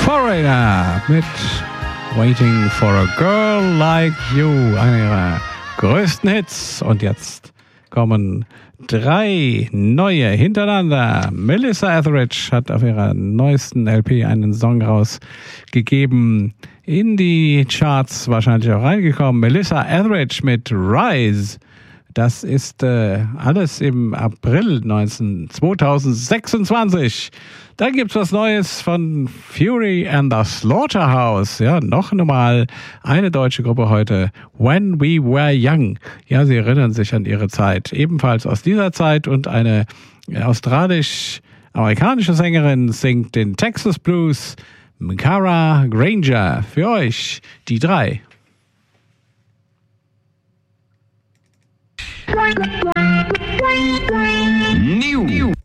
Foreigner mit Waiting for a Girl Like You, einer ihrer größten Hits. Und jetzt kommen 3 neue hintereinander. Melissa Etheridge hat auf ihrer neuesten LP einen Song rausgegeben, in die Charts wahrscheinlich auch reingekommen. Melissa Etheridge mit Rise. Das ist alles im April 2026. Dann gibt's was Neues von Fury and the Slaughterhouse. Ja, noch einmal eine deutsche Gruppe heute. When We Were Young. Ja, sie erinnern sich an ihre Zeit. Ebenfalls aus dieser Zeit. Und eine australisch-amerikanische Sängerin singt den Texas Blues. Cara Granger. Für euch die 3. New.